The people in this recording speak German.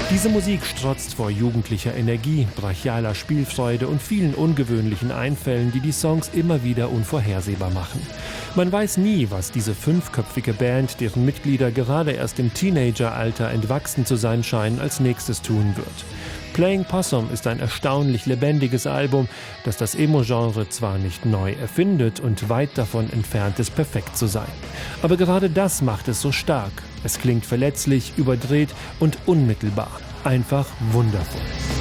Diese Musik strotzt vor jugendlicher Energie, brachialer Spielfreude und vielen ungewöhnlichen Einfällen, die die Songs immer wieder unvorhersehbar machen. Man weiß nie, was diese 5-köpfige Band, deren Mitglieder gerade erst im Teenageralter entwachsen zu sein scheinen, als nächstes tun wird. Playing Possum ist ein erstaunlich lebendiges Album, das das Emo-Genre zwar nicht neu erfindet und weit davon entfernt ist, perfekt zu sein. Aber gerade das macht es so stark. Es klingt verletzlich, überdreht und unmittelbar. Einfach wundervoll.